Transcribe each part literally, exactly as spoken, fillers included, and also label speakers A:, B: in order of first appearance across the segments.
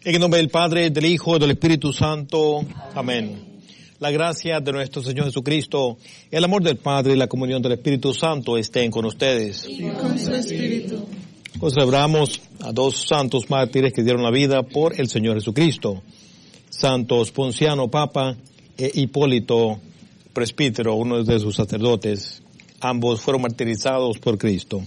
A: En el nombre del Padre, del Hijo, del Espíritu Santo. Amén. La gracia de nuestro Señor Jesucristo, el amor del Padre y la comunión del Espíritu Santo estén con ustedes.
B: Y con su Espíritu.
A: Hoy celebramos a dos santos mártires que dieron la vida por el Señor Jesucristo. Santos Ponciano, Papa, e Hipólito, presbítero, uno de sus sacerdotes. Ambos fueron martirizados por Cristo.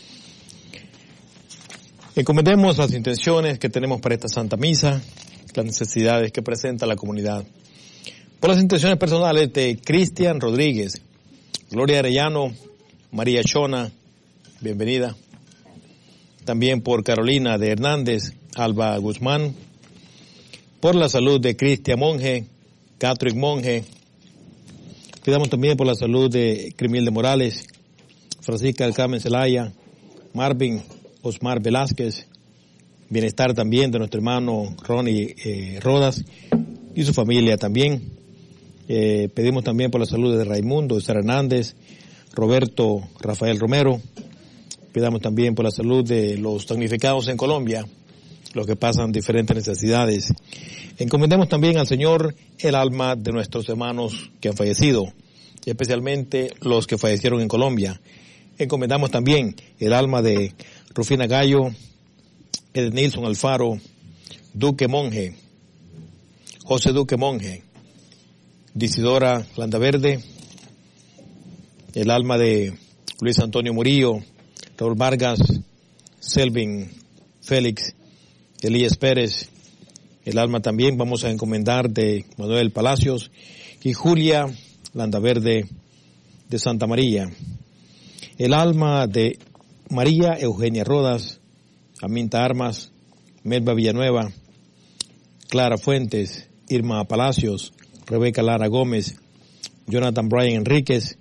A: Encomendemos las intenciones que tenemos para esta Santa Misa, las necesidades que presenta la comunidad. Por las intenciones personales de Cristian Rodríguez, Gloria Arellano, María Chona, bienvenida. También por Carolina de Hernández, Alba Guzmán. Por la salud de Cristian Monge, Catherine Monge. Pidamos también por la salud de Crimil de Morales, Francisca del Carmen Zelaya, Marvin Osmar Velázquez, bienestar también de nuestro hermano Ronnie eh, Rodas y su familia también. Eh, pedimos también por la salud de Raimundo Esther Hernández, Roberto Rafael Romero. Pidamos también por la salud de los damnificados en Colombia, los que pasan diferentes necesidades. Encomendemos también al Señor el alma de nuestros hermanos que han fallecido, y especialmente los que fallecieron en Colombia. Encomendamos también el alma de Rufina Gallo, Edenilson Alfaro, Duque Monge, José Duque Monge, Disidora Landaverde, el alma de Luis Antonio Murillo, Raúl Vargas, Selvin Félix, Elías Pérez, el alma también vamos a encomendar de Manuel Palacios y Julia Landaverde de Santa María, el alma de María Eugenia Rodas, Aminta Armas, Melba Villanueva, Clara Fuentes, Irma Palacios, Rebeca Lara Gómez, Jonathan Brian Enríquez,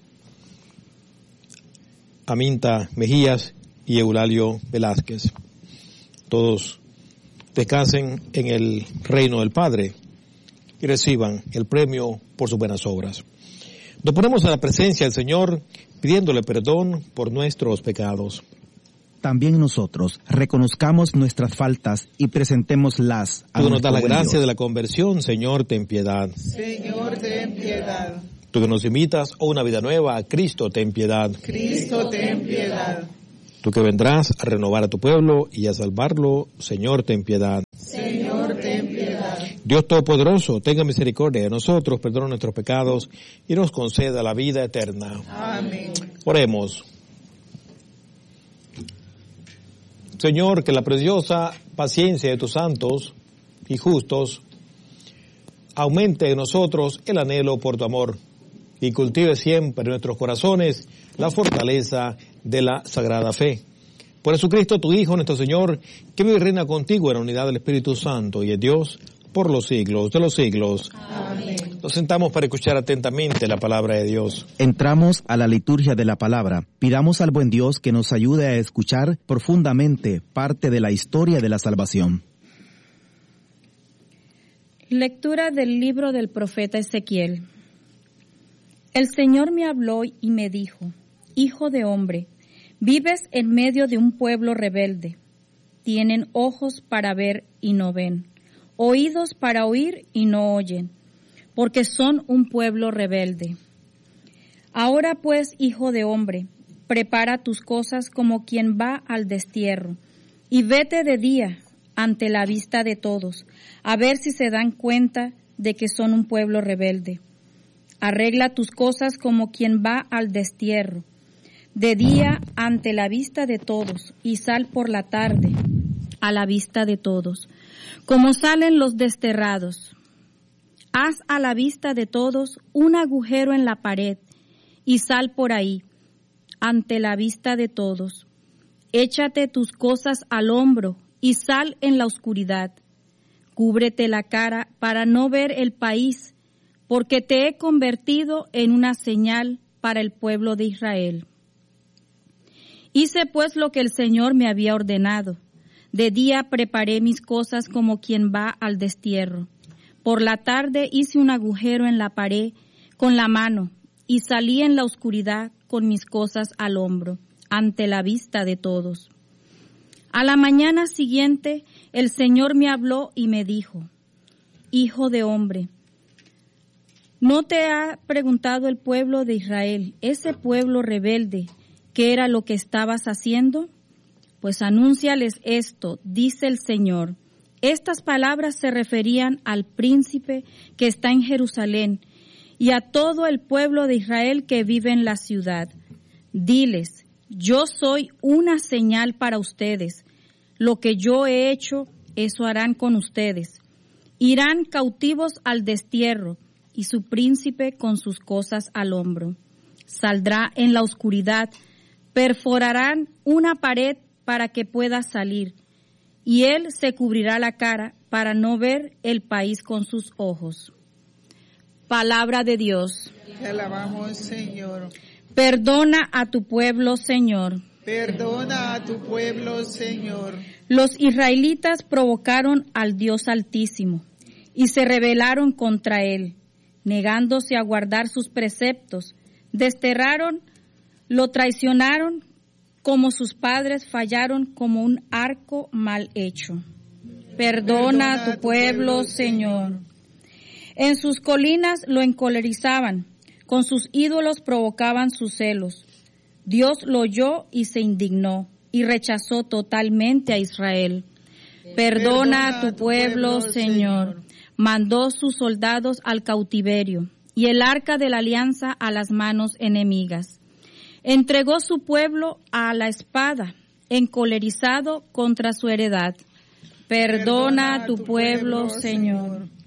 A: Aminta Mejías y Eulalio Velázquez. Todos descansen en el reino del Padre y reciban el premio por sus buenas obras. Nos ponemos a la presencia del Señor pidiéndole perdón por nuestros pecados.
C: También nosotros reconozcamos nuestras faltas y presentémoslas a
A: Tú nos das la gracia
C: Dios.
A: de la conversión, Señor, ten piedad.
B: Señor, ten piedad.
A: Tú que nos invitas a una vida nueva, a Cristo, ten piedad.
B: Cristo, ten piedad.
A: Tú que vendrás a renovar a tu pueblo y a salvarlo, Señor, ten piedad.
B: Señor, ten piedad.
A: Dios Todopoderoso, tenga misericordia de nosotros, perdona nuestros pecados y nos conceda la vida eterna.
B: Amén.
A: Oremos. Señor, que la preciosa paciencia de tus santos y justos aumente en nosotros el anhelo por tu amor y cultive siempre en nuestros corazones la fortaleza de la sagrada fe. Por Jesucristo, tu Hijo, nuestro Señor, que vive y reina contigo en la unidad del Espíritu Santo y es Dios por los siglos de los siglos.
B: Amén.
A: Nos sentamos para escuchar atentamente la palabra de Dios.
C: Entramos a la liturgia de la palabra. Pidamos al buen Dios que nos ayude a escuchar profundamente parte de la historia de la salvación.
D: Lectura del libro del profeta Ezequiel. El Señor me habló y me dijo: Hijo de hombre, vives en medio de un pueblo rebelde. Tienen ojos para ver y no ven, oídos para oír y no oyen, porque son un pueblo rebelde. Ahora pues, hijo de hombre, prepara tus cosas como quien va al destierro, y vete de día ante la vista de todos, a ver si se dan cuenta de que son un pueblo rebelde. Arregla tus cosas como quien va al destierro, de día ante la vista de todos, y sal por la tarde a la vista de todos, como salen los desterrados. Haz a la vista de todos un agujero en la pared, y sal por ahí, ante la vista de todos. Échate tus cosas al hombro, y sal en la oscuridad. Cúbrete la cara para no ver el país, porque te he convertido en una señal para el pueblo de Israel. Hice pues lo que el Señor me había ordenado. De día preparé mis cosas como quien va al destierro. Por la tarde hice un agujero en la pared con la mano y salí en la oscuridad con mis cosas al hombro, ante la vista de todos. A la mañana siguiente el Señor me habló y me dijo, Hijo de hombre, ¿no te ha preguntado el pueblo de Israel, ese pueblo rebelde, qué era lo que estabas haciendo? Pues anúnciales esto, dice el Señor. Estas palabras se referían al príncipe que está en Jerusalén y a todo el pueblo de Israel que vive en la ciudad. Diles, yo soy una señal para ustedes. Lo que yo he hecho, eso harán con ustedes. Irán cautivos al destierro y su príncipe con sus cosas al hombro. Saldrá en la oscuridad, perforarán una pared para que pueda salir, y él se cubrirá la cara para no ver el país con sus ojos. Palabra de Dios.
B: Te alabamos, Señor.
D: Perdona a tu pueblo, Señor.
B: Perdona a tu pueblo, Señor.
D: Los israelitas provocaron al Dios Altísimo y se rebelaron contra él, negándose a guardar sus preceptos. Desterraron, lo traicionaron, como sus padres fallaron como un arco mal hecho. Perdona a tu pueblo, Señor. En sus colinas lo encolerizaban, con sus ídolos provocaban sus celos. Dios lo oyó y se indignó, y rechazó totalmente a Israel. Perdona a tu pueblo, Señor. Mandó sus soldados al cautiverio, y el arca de la alianza a las manos enemigas. Entregó su pueblo a la espada, encolerizado contra su heredad. Perdona a tu pueblo, Señor.